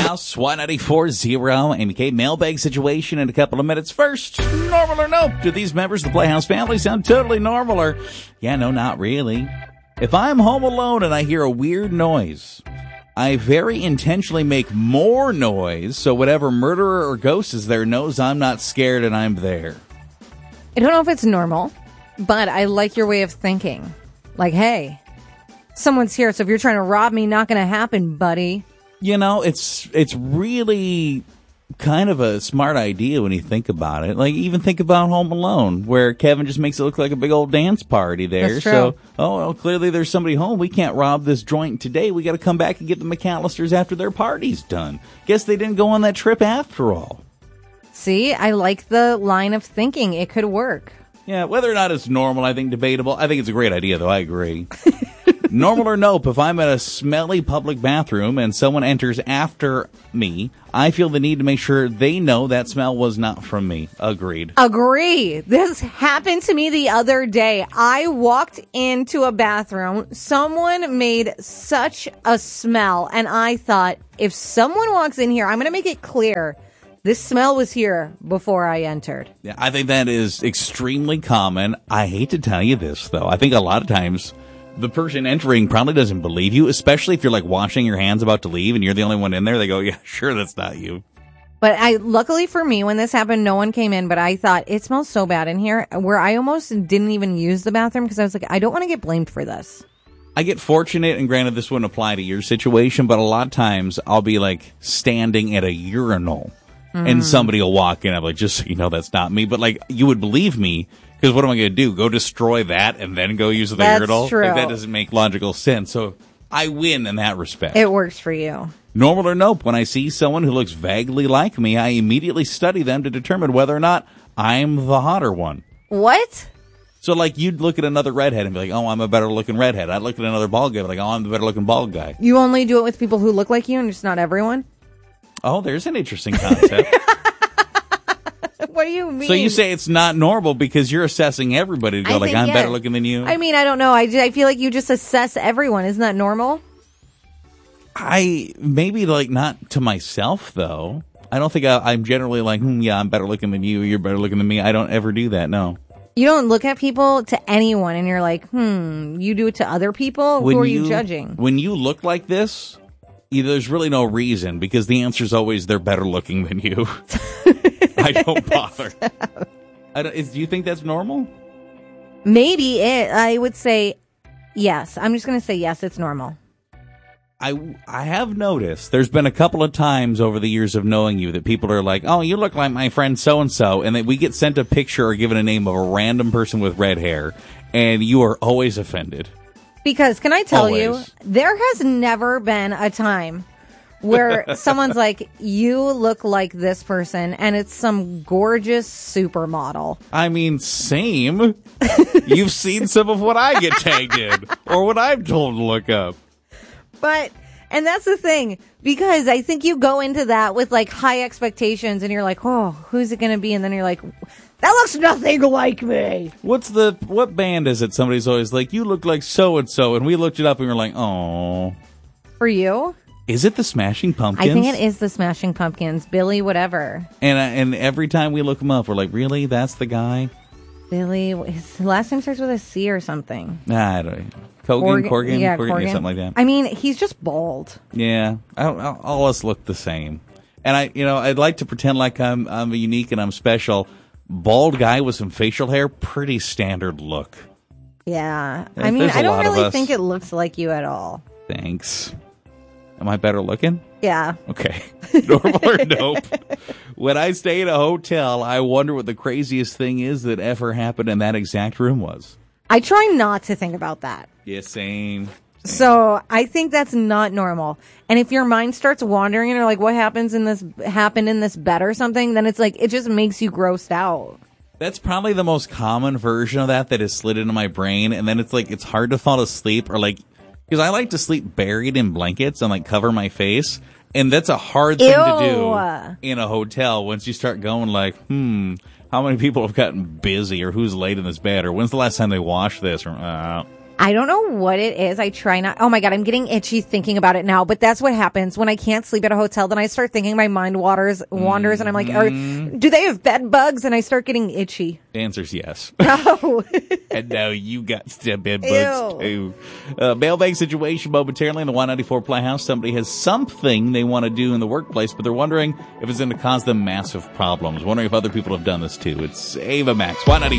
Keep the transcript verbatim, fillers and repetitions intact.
Playhouse, Y ninety-four point oh, Amy K. Mailbag situation in a couple of minutes. First, normal or nope? Do these members of the Playhouse family sound totally normal or, yeah, no, not really? If I'm home alone and I hear a weird noise, I very intentionally make more noise so whatever murderer or ghost is there knows I'm not scared and I'm there. I don't know if it's normal, but I like your way of thinking. Like, hey, someone's here, so if you're trying to rob me, not going to happen, buddy. You know, it's it's really kind of a smart idea when you think about it. Like, even think about Home Alone, where Kevin just makes it look like a big old dance party there. That's true. So, oh, well, clearly there's somebody home. We can't rob this joint today. We got to come back and get the McAllisters after their party's done. Guess they didn't go on that trip after all. See, I like the line of thinking. It could work. Yeah, whether or not it's normal, I think debatable. I think it's a great idea, though. I agree. Normal or nope, if I'm at a smelly public bathroom and someone enters after me, I feel the need to make sure they know that smell was not from me. Agreed. Agree. This happened to me the other day. I walked into a bathroom. Someone made such a smell, and I thought, if someone walks in here, I'm going to make it clear this smell was here before I entered. Yeah, I think that is extremely common. I hate to tell you this, though. I think a lot of times the person entering probably doesn't believe you, especially if you're like washing your hands about to leave and you're the only one in there. They go, yeah, sure, that's not you. But I, luckily for me, when this happened, no one came in, but I thought it smells so bad in here where I almost didn't even use the bathroom because I was like, I don't want to get blamed for this. I get fortunate, and granted this wouldn't apply to your situation, but a lot of times I'll be like standing at a urinal mm. and somebody will walk in. I'm like, just so you know, that's not me. But like, you would believe me. Because what am I going to do? Go destroy that and then go use the That's urinal? true. Like, that doesn't make logical sense. So I win in that respect. It works for you. Normal or nope, when I see someone who looks vaguely like me, I immediately study them to determine whether or not I'm the hotter one. What? So, like, you'd look at another redhead and be like, oh, I'm a better-looking redhead. I'd look at another bald guy and be like, oh, I'm the better-looking bald guy. You only do it with people who look like you and just not everyone? Oh, there's an interesting concept. What do you mean? So you say it's not normal because you're assessing everybody to go I like, think, I'm yeah. better looking than you? I mean, I don't know. I, I feel like you just assess everyone. Isn't that normal? I, maybe like not to myself, though. I don't think I, I'm generally like, hmm, yeah, I'm better looking than you. You're better looking than me. I don't ever do that, no. You don't look at people to anyone and you're like, hmm, you do it to other people? When Who are you, you judging? When you look like this, either there's really no reason because the answer is always they're better looking than you. I don't bother. I don't, is, do you think that's normal? Maybe it. I would say yes. I'm just going to say yes, it's normal. I, I have noticed there's been a couple of times over the years of knowing you that people are like, oh, you look like my friend so-and-so, and that we get sent a picture or given a name of a random person with red hair, and you are always offended. Because, can I tell Always. you, there has never been a time where someone's like, you look like this person, and it's some gorgeous supermodel. I mean, same. You've seen some of what I get tagged in, or what I'm told to look up. But, and that's the thing, because I think you go into that with like high expectations, and you're like, oh, who's it going to be? And then you're like, that looks nothing like me. What's the, what band is it? Somebody's always like, you look like so-and-so, and we looked it up and we were like, oh. For you? Is it the Smashing Pumpkins? I think it is the Smashing Pumpkins. Billy whatever. And uh, and every time we look him up, we're like, really? That's the guy? Billy, his last name starts with a C or something. Nah, I don't Kogan, Corgan, Corgan, yeah, Corgan, Corgan. yeah, something like that. I mean, he's just bald. Yeah, I don't, all of us look the same. And I, you know, I'd like to pretend like I'm I'm unique and I'm special. Bald guy with some facial hair, pretty standard look. Yeah, Yeah, I mean, there's a I don't lot of really us. think it looks like you at all. Thanks. Am I better looking? Yeah. Okay. Normal or nope? When I stay in a hotel, I wonder what the craziest thing is that ever happened in that exact room was. I try not to think about that. Yeah, same. So I think that's not normal. And if your mind starts wandering and you're like, what happens in this, happened in this bed or something, then it's like, it just makes you grossed out. That's probably the most common version of that that is slid into my brain. And then it's like, it's hard to fall asleep or like, because I like to sleep buried in blankets and like cover my face. And that's a hard thing Ew. to do in a hotel once you start going like, hmm, how many people have gotten busy or who's laid in this bed or when's the last time they washed this? Or, uh, I don't know what it is. I try not. Oh my God, I'm getting itchy thinking about it now. But that's what happens when I can't sleep at a hotel. Then I start thinking my mind waters, wanders, and I'm like, are, do they have bed bugs? And I start getting itchy. The answer's yes. No. And no, you got bed bugs too. Uh, mailbag situation momentarily in the Y ninety-four Playhouse. Somebody has something they want to do in the workplace, but they're wondering if it's going to cause them massive problems. Wondering if other people have done this too. It's Ava Max, Y ninety-four.